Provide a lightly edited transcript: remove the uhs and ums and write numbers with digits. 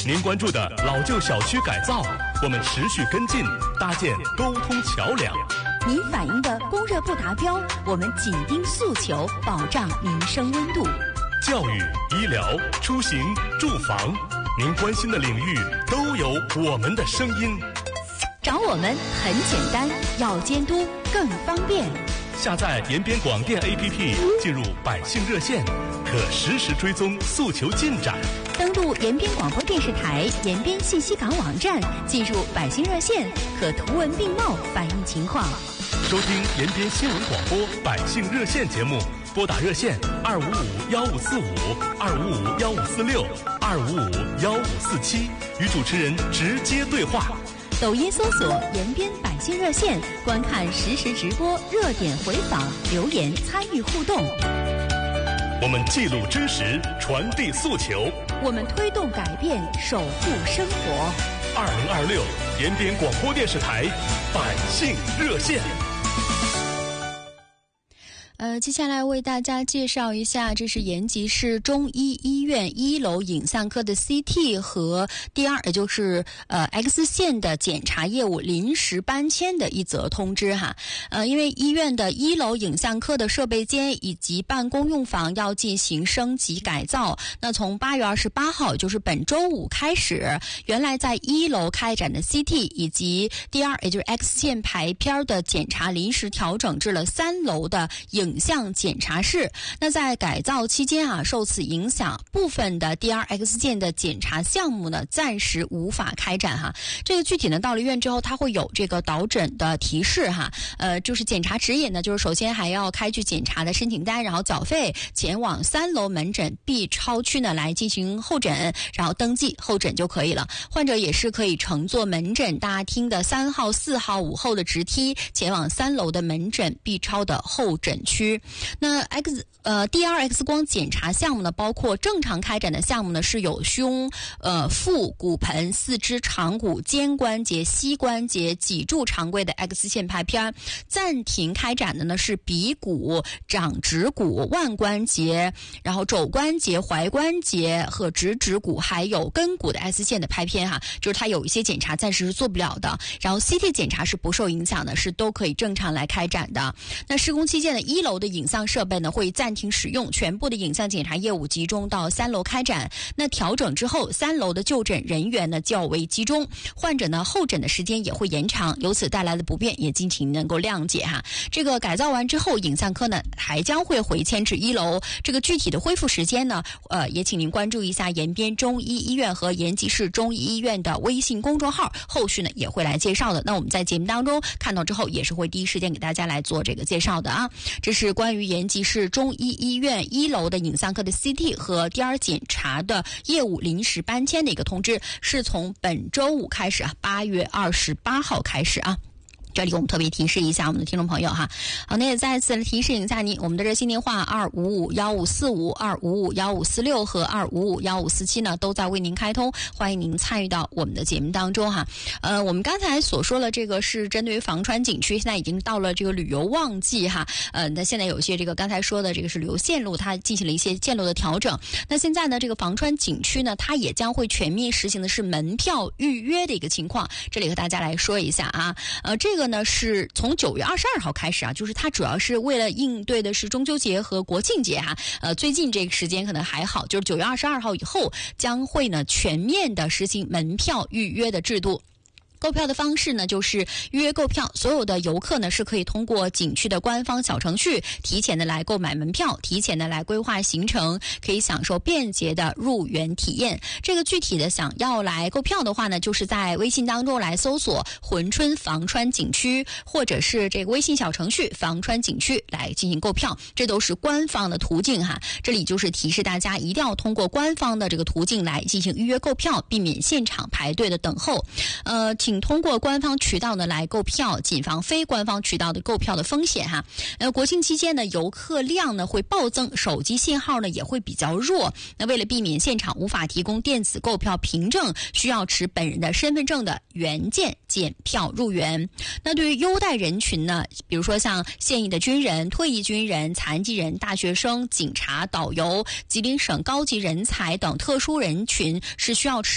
您关注的老旧小区改造，我们持续跟进，搭建沟通桥梁。 您反映的供热不达标，我们紧盯诉求，保障民生温度。 教育、医疗、出行、住房，您关心的领域都有我们的声音。 找我们很简单，要监督更方便。 下载延边广电 APP， 进入百姓热线，可实时追踪诉求进展。 登录延边广播电视台延边信息港网站，进入百姓热线，可图文并茂反映情况。 收听延边新闻广播百姓热线节目，拨打热线255-1545、255-1546、255-1547，与主持人直接对话。 抖音搜索延边百姓热线，观看实时直播、热点回访、留言参与互动。 我们记录真实，传递诉求， 我们推动改变，守护生活。 2026延边广播电视台百姓热线。 接下来为大家介绍一下，这是延吉市中医医院1楼影像科的 CT 和第二，也就是X 线的检查业务临时搬迁的一则通知哈。因为医院的1楼影像科的设备间以及办公用房要进行升级改造，那从8月28号，也就是本周五开始，原来在1楼开展的 CT 以及第二，也就是 X 线排片的检查临时调整至了3楼的影像检查室。那在改造期间啊，受此影响，部分的 DR-X 线的检查项目呢，暂时无法开展哈。这个具体呢，到了医院之后，它会有这个导诊的提示哈。就是检查指引呢，就是首先还要开具检查的申请单，然后缴费，前往3楼门诊 B 超区呢来进行候诊，然后登记候诊就可以了。患者也是可以乘坐门诊大厅的3号、4号、5号的直梯，前往3楼的门诊 B 超的候诊区。那DR-X 光检查项目呢，包括正常开展的项目呢，是有胸、腹、骨盆、四肢、长骨、肩关节、膝关节、脊柱常规的 X 线排片。暂停开展的呢是鼻骨、掌指骨、腕关节，然后肘关节、踝关节和直指骨，还有根骨的 X 线的拍片哈，就是它有一些检查暂时是做不了的。然后 CT 检查是不受影响的，是都可以正常来开展的。那施工期间的1楼的影像设备呢会暂停使用，全部的影像检查业务集中到3楼开展。那调整之后，3楼的就诊人员呢较为集中，患者呢候诊的时间也会延长，由此带来的不便也敬请能够谅解哈。这个改造完之后，影像科呢还将会回迁至1楼。这个具体的恢复时间呢，也请您关注一下延边中医医院和延吉市中医医院的微信公众号，后续呢也会来介绍的。那我们在节目当中看到之后，也是会第一时间给大家来做这个介绍的啊。这是关于延吉市中医医院1楼的影像科的 CT 和DR检查的业务临时搬迁的一个通知，是从本周五开始啊，8月28号开始啊。这里我们特别提示一下我们的听众朋友哈。好，那也再次提示一下您，我们的热线电话255-1545、255-1546和255-1547呢都在为您开通，欢迎您参与到我们的节目当中哈。我们刚才所说的这个是针对于房川景区，现在已经到了这个旅游旺季哈。那现在有些这个刚才说的这个是旅游线路，它进行了一些线路的调整。那现在呢，这个房川景区呢，它也将会全面实行的是门票预约的一个情况，这里和大家来说一下啊。这个呢是从9月22号开始啊，就是它主要是为了应对的是中秋节和国庆节哈。最近这个时间可能还好，就是9月22号以后将会呢全面的实行门票预约的制度。购票的方式呢，就是预约购票，所有的游客呢是可以通过景区的官方小程序提前的来购买门票，提前的来规划行程，可以享受便捷的入园体验。这个具体的想要来购票的话呢，就是在微信当中来搜索珲春房川景区，或者是这个微信小程序房川景区来进行购票，这都是官方的途径哈。这里就是提示大家一定要通过官方的这个途径来进行预约购票，避免现场排队的等候。请通过官方渠道呢来购票，谨防非官方渠道的购票的风险哈。国庆期间呢，游客量呢会暴增，手机信号呢也会比较弱。那为了避免现场无法提供电子购票凭证，需要持本人的身份证的原件检票入园。那对于优待人群呢，比如说像现役的军人、退役军人、残疾人、大学生、警察、导游、吉林省高级人才等特殊人群是需要持